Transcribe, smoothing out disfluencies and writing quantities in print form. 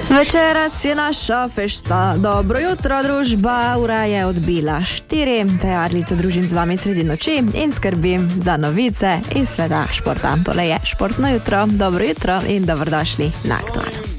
Večeras je naša fešta. Dobro jutro, družba. Ura je odbila 4. Tejarlico družim z vami sredi noči in skrbim za novice iz sveta športa. Tole je Športno jutro. Dobro jutro in dobrodošli na Aktualno.